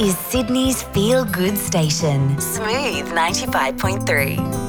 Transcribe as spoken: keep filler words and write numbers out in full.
is Sydney's feel-good station, Smooth ninety-five point three.